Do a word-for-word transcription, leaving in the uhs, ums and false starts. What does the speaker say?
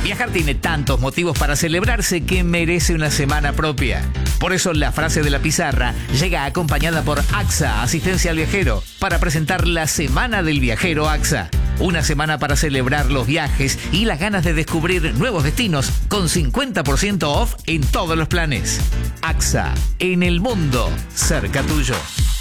Viajar tiene tantos motivos para celebrarse que merece una semana propia. Por eso la frase de la pizarra llega acompañada por A X A, Asistencia al Viajero, para presentar la Semana del Viajero A X A. Una semana para celebrar los viajes y las ganas de descubrir nuevos destinos con cincuenta por ciento off en todos los planes. A X A, en el mundo, cerca tuyo.